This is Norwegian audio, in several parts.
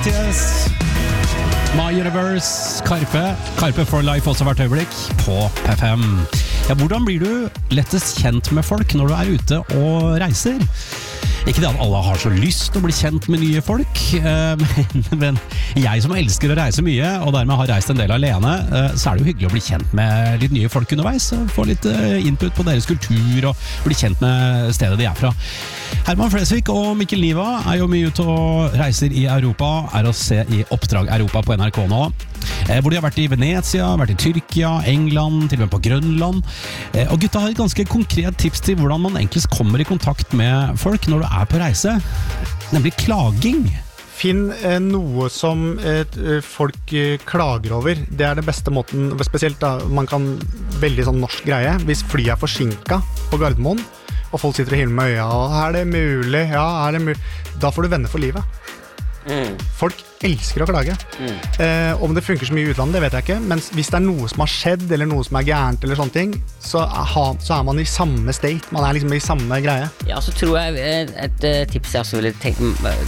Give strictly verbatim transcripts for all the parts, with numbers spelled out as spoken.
My Universe, Karpe Karpe for Life også hvert øyeblikk på P fem. Ja, hvordan blir du lettest kjent med folk når du er ute og reiser? Ikke det at alle har så lyst til å bli kjent med nye folk, men, men jeg som elsker å reise mye, og dermed har reist en del alene, så er det jo hyggelig å bli kjent med litt nye folk underveis, og få litt input på deres kultur, og bli kjent med stedet de er fra. Herman Flesvig og Mikkel Niva er jo mye ute og reiser i Europa, er å se i Oppdrag Europa på N R K nå, hvor de har vært i Venezia, vært i Tyrkia, England, til og med på Grønland. Og gutta har et ganske konkret tips til hvordan man enklest kommer i kontakt med folk når du er på reise, nemlig klaging. Finn eh, noe som eh, folk eh, klager over. Det er det beste måten, spesielt da man kan veldig sånn norsk greie. Hvis flyet er forsinket på Gardermoen, og folk sitter og hiler med øya, og er det mulig? Ja, er det mulig? Da får du venner for livet. Mm. Folk elsker å klage. Mm. eh, Om det funker så mye i utlandet, det vet jeg ikke. Men hvis det er noe som har skjedd, eller noe som er gærent eller sånne ting, så er, så er man i samme state. Man er liksom i samme greie. Ja, så tror jeg et, et, et tips jeg også ville tenkt,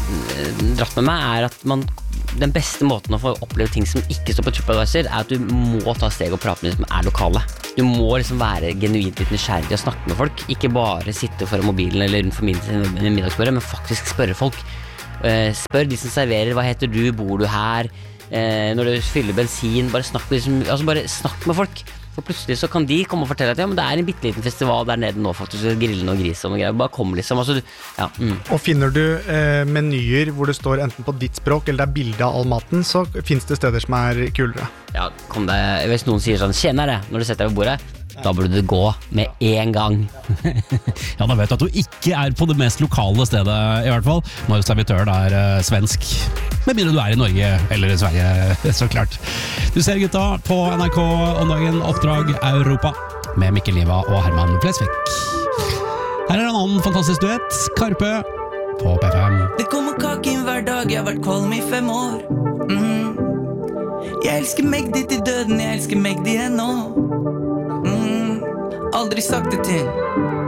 dratt med meg er at man, den beste måten å få oppleve ting som ikke står på TripAdvisor, er at du må ta steg og prate med de som er lokale. Du må liksom være genuint litt nysgjerrig og snakke med folk, ikke bare sitte foran mobilen eller rundt for middagsbordet, men faktisk spørre folk. Uh, spør de som serverer, hva heter du, bor du her, uh, når du fyller bensin, bare snakk med, liksom, altså bare snakk med folk, for plutselig så kan de komme og fortelle at ja, men det er en bitteliten festival der nede nå faktisk, grillen og gris og noe greier, bare kom liksom, altså, ja, mm. Og finner du uh, menyer hvor det står enten på ditt språk eller det er bilde av all maten, så finnes det steder som er kulere. Ja, kom deg, hvis noen sier sånn, kjenner det når du setter deg ved bordet, da burde du gå med en gang. Ja, da vet du at du ikke er på det mest lokale stedet, i hvert fall, når servitøren er uh, svensk. Med mindre du er i Norge eller i Sverige, så klart. Du ser gutta på N R K om dagen Oppdrag Europa med Mikkel Niva og Herman Flesvig. Her er en annen fantastisk duett, Karpe på P fem. Det kommer kake inn hver dag, jeg har vært kvalm i fem år. Mm. Jeg elsker meg ditt i døden, jeg elsker meg det nå. Mm. Aldri sagt det til